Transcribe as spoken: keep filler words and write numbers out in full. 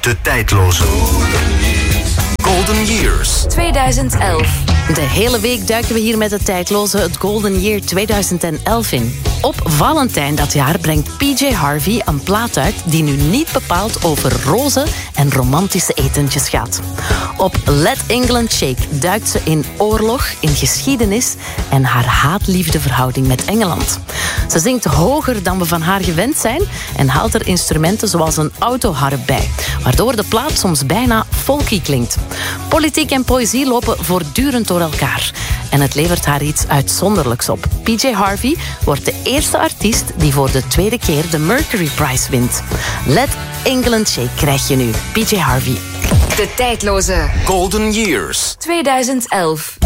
De tijdloze Golden Years tweeduizend elf. De hele week duiken we hier met de tijdloze het Golden Year tweeduizend elf in. Op Valentijn dat jaar brengt P J Harvey een plaat uit die nu niet bepaald over rozen en romantische etentjes gaat. Op Let England Shake duikt ze in oorlog, in geschiedenis en haar haat-liefde verhouding met Engeland. Ze zingt hoger dan we van haar gewend zijn en haalt er instrumenten zoals een autoharp bij, waardoor de plaat soms bijna folky klinkt. Politiek en poëzie lopen voortdurend door elkaar en het levert haar iets uitzonderlijks op. P J Harvey wordt de eerste artiest die voor de tweede keer de Mercury Prize wint. Let England Shake krijg je nu. P J Harvey. De tijdloze Golden Years tweeduizend elf.